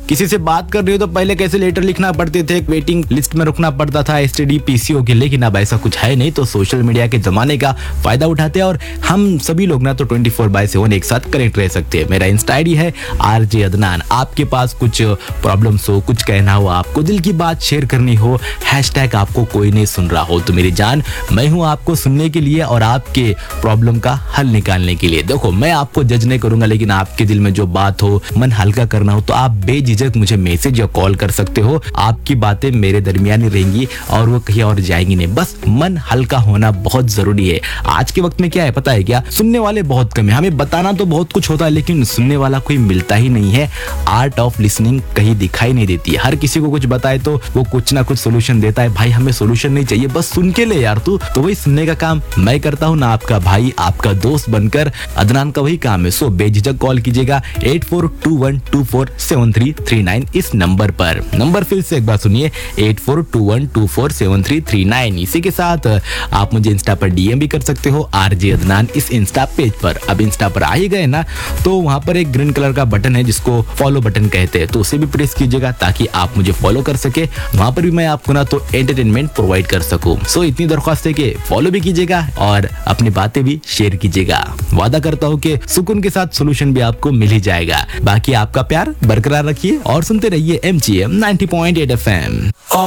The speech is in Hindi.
किसी से बात कर रही हो तो पहले कैसे लेटर लिखना पड़ते थे, वेटिंग लिस्ट में रुकना पड़ता था एसटीडी पीसीओ के, लेकिन अब ऐसा कुछ है नहीं। तो सोशल मीडिया के जमाने का फायदा उठाते हैं और हम सभी लोग ना तो 24/7 एक साथ कनेक्ट रह सकते हैं। मेरा इंस्टा आईडी है आरजे अदनान। आपके पास कुछ प्रॉब्लम्स हो, कुछ कहना हो, आपको दिल की बात शेयर करनी हो, हैशटैग आपको कोई नहीं सुन रहा हो, तो मेरी जान मैं हूं आपको सुनने के लिए और आपके प्रॉब्लम का हल निकालने के लिए। देखो मैं आपको जज नहीं करूंगा, लेकिन आपके दिल में जो बात हो, मन हल्का करना हो तो आप बेझिझक मुझे मैसेज या कॉल कर सकते हो। आपकी बातें मेरे दरमियान ही रहेंगी और वो कहीं और जाएंगी नहीं। बस मन हल्का होना बहुत जरूरी है। आज के वक्त में क्या है पता है क्या, सुनने वाले बहुत कम है। हमें बताना तो बहुत कुछ होता है लेकिन सुनने वाला कोई मिलता ही नहीं है। आर्ट ऑफ लिसनिंग कहीं दिखाई नहीं देती है। हर किसी को कुछ बताए तो वो कुछ ना कुछ सोल्यूशन देता है। भाई हमें सोल्यूशन नहीं चाहिए, बस सुन के ले यार तू। तो वही सुनने का काम मैं करता हूँ ना, आपका भाई आपका दोस्त बनकर अदनान का वही काम है। सो बेझिझक कॉल कीजिएगा 8421247339 इस नंबर पर। नंबर फिर से एक बार सुनिए 8421247339। इसी के साथ आप मुझे इंस्टा पर डीएम भी कर सकते हो आरजे अदनान इस इंस्टा पेज पर। अब इंस्टा पर आ ही गए ना तो वहां पर एक ग्रीन कलर का बटन है जिसको फॉलो बटन कहते हैं, तो उसे भी प्रेस कीजिएगा ताकि आप मुझे फॉलो कर सके। वहां पर भी मैं आपको ना तो एंटरटेनमेंट प्रोवाइड कर सकूं। सो इतनी दरख्वास्त है कि फॉलो भी कीजिएगा और अपनी बातें भी शेयर कीजिएगा। वादा करता हूँ कि सुकून के साथ सोल्यूशन भी आपको मिल ही जाएगा। बाकी आपका प्यार बरकरार रखिए और सुनते रहिए MGM 90.8 FM।